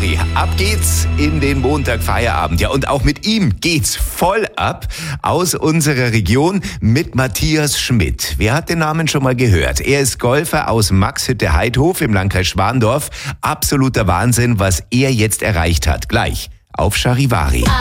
Charivari. Ab geht's in den Montagfeierabend. Ja, und auch mit ihm geht's voll ab aus unserer Region mit Matthias Schmidt. Wer hat den Namen schon mal gehört? Er ist Golfer aus Maxhütte-Heidhof im Landkreis Schwandorf. Absoluter Wahnsinn, was er jetzt erreicht hat. Gleich auf Charivari.